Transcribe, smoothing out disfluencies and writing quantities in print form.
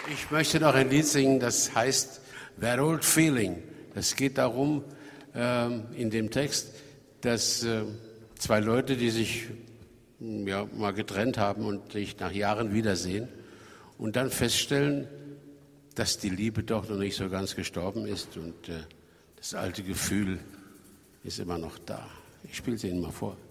Ich möchte noch ein Lied singen, das heißt That Old Feeling. Es geht darum, in dem Text, dass zwei Leute, die sich mal getrennt haben und sich nach Jahren wiedersehen und dann feststellen, dass die Liebe doch noch nicht so ganz gestorben ist und das alte Gefühl ist immer noch da. Ich spiele es Ihnen mal vor.